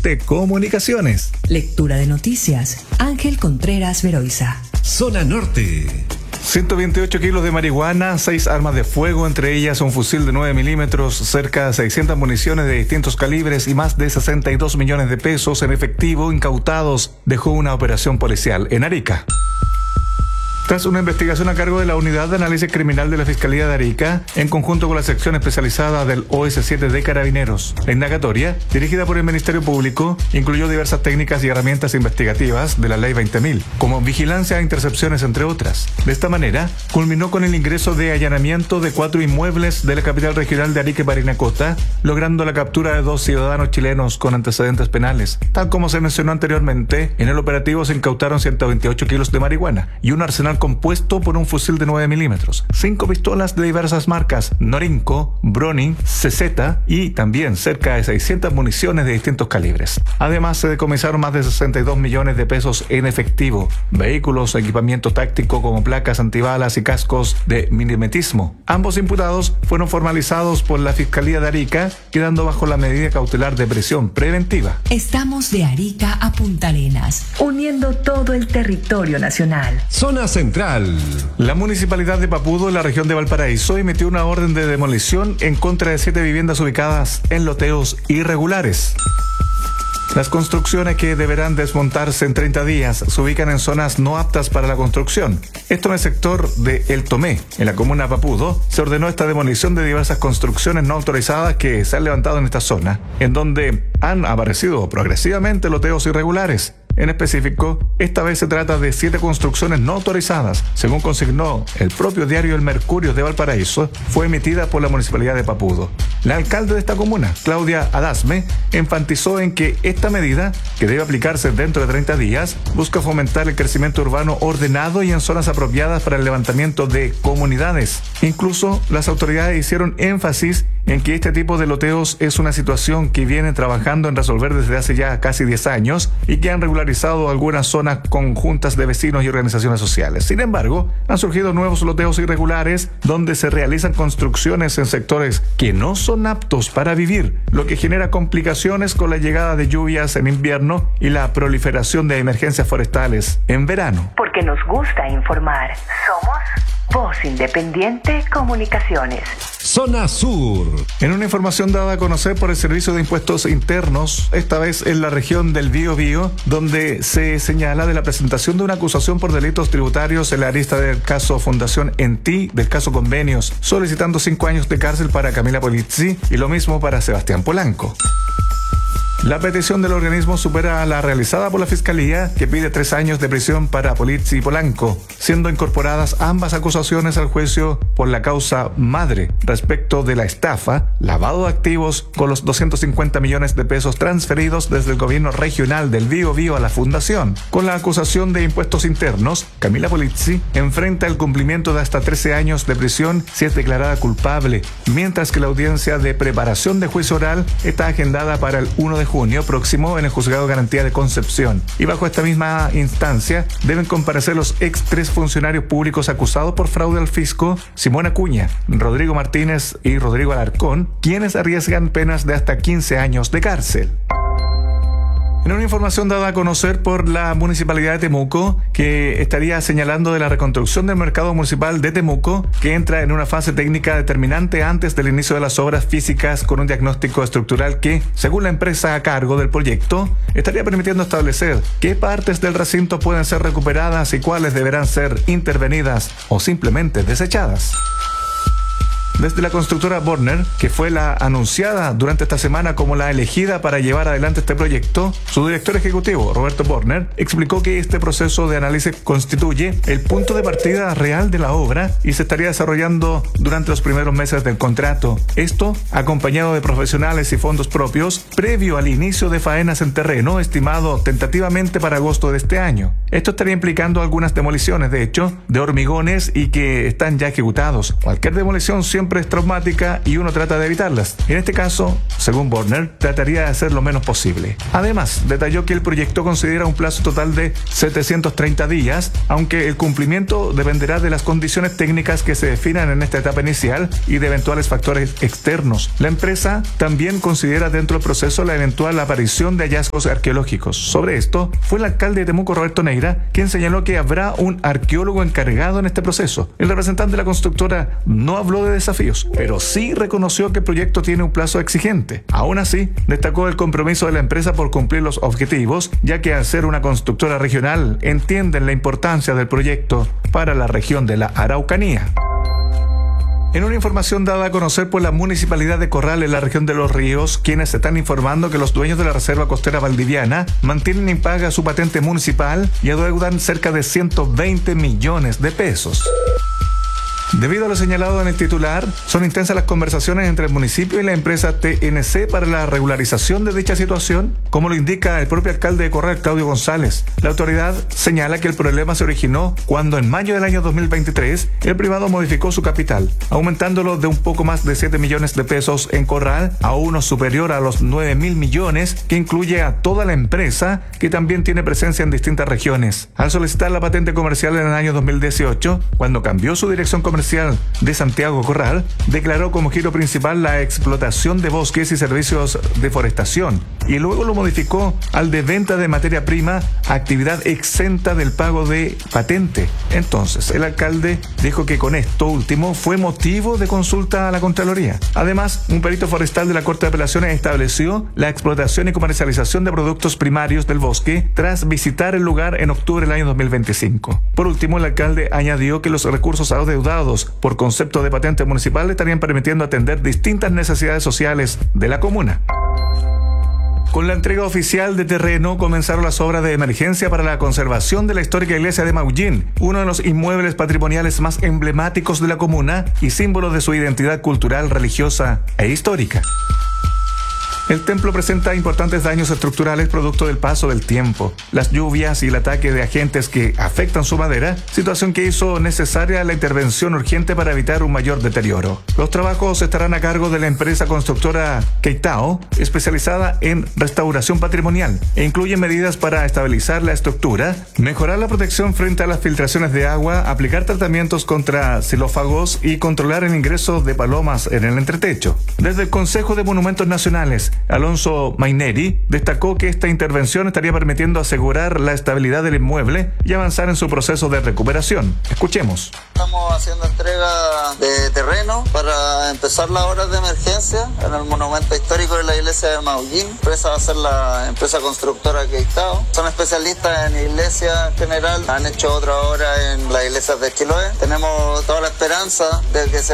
Independiente Comunicaciones. Lectura de noticias, Ángel Contreras Veroiza. Zona Norte. 128 kilos de marihuana, 6 armas de fuego, entre ellas un fusil de 9 milímetros, cerca de 600 municiones de distintos calibres y más de 62 millones de pesos en efectivo incautados, dejó una operación policial en Arica. Tras una investigación a cargo de la Unidad de Análisis Criminal de la Fiscalía de Arica, en conjunto con la sección especializada del OS7 de Carabineros, la indagatoria, dirigida por el Ministerio Público, incluyó diversas técnicas y herramientas investigativas de la Ley 20.000, como vigilancia a intercepciones, entre otras. De esta manera, culminó con el ingreso de allanamiento de 4 inmuebles de la capital regional de Arica y Parinacota, logrando la captura de 2 ciudadanos chilenos con antecedentes penales. Tal como se mencionó anteriormente, en el operativo se incautaron 128 kilos de marihuana y un arsenal compuesto por un fusil de 9 milímetros, 5 pistolas de diversas marcas, Norinco, Browning, CZ y también cerca de 600 municiones de distintos calibres. Además, se decomisaron más de 62 millones de pesos en efectivo, vehículos, equipamiento táctico como placas antibalas y cascos de milimetismo. Ambos imputados fueron formalizados por la Fiscalía de Arica, quedando bajo la medida cautelar de prisión preventiva. Estamos de Arica a Punta Arenas, uniendo todo el territorio nacional. Zona Central. La Municipalidad de Papudo, en la región de Valparaíso, emitió una orden de demolición en contra de 7 viviendas ubicadas en loteos irregulares. Las construcciones, que deberán desmontarse en 30 días, se ubican en zonas no aptas para la construcción. Esto en el sector de El Tomé, en la comuna de Papudo, se ordenó esta demolición de diversas construcciones no autorizadas que se han levantado en esta zona, en donde han aparecido progresivamente loteos irregulares. En específico, esta vez se trata de 7 construcciones no autorizadas. Según consignó el propio diario El Mercurio de Valparaíso, fue emitida por la Municipalidad de Papudo. La alcalde de esta comuna, Claudia Adasme, enfatizó en que esta medida, que debe aplicarse dentro de 30 días, busca fomentar el crecimiento urbano ordenado y en zonas apropiadas para el levantamiento de comunidades. Incluso, las autoridades hicieron énfasis en que este tipo de loteos es una situación que vienen trabajando en resolver desde hace ya casi 10 años y que han regularizado algunas zonas con juntas de vecinos y organizaciones sociales. Sin embargo, han surgido nuevos loteos irregulares donde se realizan construcciones en sectores que no son aptos para vivir, lo que genera complicaciones con la llegada de lluvias en invierno y la proliferación de emergencias forestales en verano. Porque nos gusta informar. Somos Voz Independiente Comunicaciones. Zona Sur. En una información dada a conocer por el Servicio de Impuestos Internos, esta vez en la región del Biobío, donde se señala de la presentación de una acusación por delitos tributarios en la arista del caso Fundación Enti, del caso Convenios, solicitando 5 años de cárcel para Camila Polizzi y lo mismo para Sebastián Polanco. La petición del organismo supera a la realizada por la Fiscalía, que pide 3 años de prisión para Polizzi y Polanco, siendo incorporadas ambas acusaciones al juicio por la causa madre respecto de la estafa, lavado de activos con los 250 millones de pesos transferidos desde el gobierno regional del Biobío a la Fundación. Con la acusación de impuestos internos, Camila Polizzi enfrenta el cumplimiento de hasta 13 años de prisión si es declarada culpable, mientras que la audiencia de preparación de juicio oral está agendada para el 1 de junio próximo en el Juzgado de Garantía de Concepción. Y bajo esta misma instancia deben comparecer los ex 3 funcionarios públicos acusados por fraude al fisco, Simón Acuña, Rodrigo Martínez y Rodrigo Alarcón, quienes arriesgan penas de hasta 15 años de cárcel. En una información dada a conocer por la Municipalidad de Temuco, que estaría señalando de la reconstrucción del mercado municipal de Temuco, que entra en una fase técnica determinante antes del inicio de las obras físicas, con un diagnóstico estructural que, según la empresa a cargo del proyecto, estaría permitiendo establecer qué partes del recinto pueden ser recuperadas y cuáles deberán ser intervenidas o simplemente desechadas. Desde la constructora Borner, que fue la anunciada durante esta semana como la elegida para llevar adelante este proyecto, su director ejecutivo, Roberto Borner, explicó que este proceso de análisis constituye el punto de partida real de la obra y se estaría desarrollando durante los primeros meses del contrato. Esto acompañado de profesionales y fondos propios previo al inicio de faenas en terreno, estimado tentativamente para agosto de este año. Esto estaría implicando algunas demoliciones, de hecho, de hormigones y que están ya ejecutados. Cualquier demolición siempre siempre es traumática y uno trata de evitarlas. En este caso, según Borner, trataría de hacer lo menos posible. Además, detalló que el proyecto considera un plazo total de 730 días, aunque el cumplimiento dependerá de las condiciones técnicas que se definan en esta etapa inicial y de eventuales factores externos. La empresa también considera dentro del proceso la eventual aparición de hallazgos arqueológicos. Sobre esto, fue el alcalde de Temuco, Roberto Neira, quien señaló que habrá un arqueólogo encargado en este proceso. El representante de la constructora no habló de desafíos, pero sí reconoció que el proyecto tiene un plazo exigente. Aún así, destacó el compromiso de la empresa por cumplir los objetivos, ya que al ser una constructora regional entienden la importancia del proyecto para la región de la Araucanía. En una información dada a conocer por la Municipalidad de Corral en la región de Los Ríos, quienes están informando que los dueños de la Reserva Costera Valdiviana mantienen impaga su patente municipal y adeudan cerca de 120 millones de pesos. Debido a lo señalado en el titular, son intensas las conversaciones entre el municipio y la empresa TNC para la regularización de dicha situación, como lo indica el propio alcalde de Corral, Claudio González. La autoridad señala que el problema se originó cuando en mayo del año 2023 el privado modificó su capital, aumentándolo de un poco más de 7 millones de pesos en Corral a uno superior a los 9.000 millones, que incluye a toda la empresa, que también tiene presencia en distintas regiones. Al solicitar la patente comercial en el año 2018, cuando cambió su dirección comercial de Santiago Corral, declaró como giro principal la explotación de bosques y servicios de forestación, y luego lo modificó al de venta de materia prima, actividad exenta del pago de patente. Entonces, el alcalde dijo que con esto último fue motivo de consulta a la Contraloría. Además, un perito forestal de la Corte de Apelaciones estableció la explotación y comercialización de productos primarios del bosque tras visitar el lugar en octubre del año 2025. Por último, el alcalde añadió que los recursos adeudados por concepto de patente municipal estarían permitiendo atender distintas necesidades sociales de la comuna. Con la entrega oficial de terreno comenzaron las obras de emergencia para la conservación de la histórica iglesia de Maullín, uno de los inmuebles patrimoniales más emblemáticos de la comuna y símbolo de su identidad cultural, religiosa e histórica. El templo presenta importantes daños estructurales producto del paso del tiempo, las lluvias y el ataque de agentes que afectan su madera, situación que hizo necesaria la intervención urgente para evitar un mayor deterioro. Los trabajos estarán a cargo de la empresa constructora Keitao, especializada en restauración patrimonial, e incluyen medidas para estabilizar la estructura, mejorar la protección frente a las filtraciones de agua, aplicar tratamientos contra xilófagos y controlar el ingreso de palomas en el entretecho. Desde el Consejo de Monumentos Nacionales, Alonso Maineri destacó que esta intervención estaría permitiendo asegurar la estabilidad del inmueble y avanzar en su proceso de recuperación. Escuchemos. Estamos haciendo entrega de terreno para empezar las obras de emergencia en el monumento histórico de la iglesia de Maullín. La empresa va a ser la empresa constructora Keitao. Son especialistas en iglesia en general, han hecho otra obra en las iglesias de Chiloé. Tenemos toda la esperanza de que se